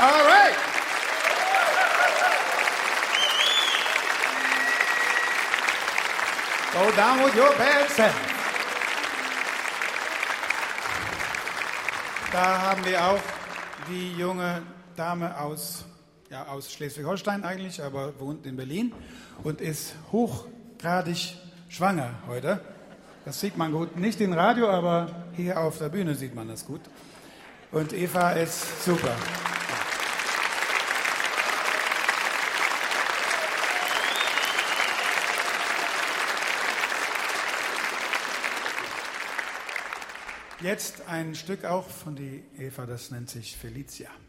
All right. Go down with your bad self. Da haben wir auch die junge Dame aus Schleswig-Holstein eigentlich, aber wohnt in Berlin und ist hochgradig schwanger heute. Das sieht man gut, nicht im Radio, aber hier auf der Bühne sieht man das gut. Und Eva ist super. Jetzt ein Stück auch von die Eva, das nennt sich Felicia.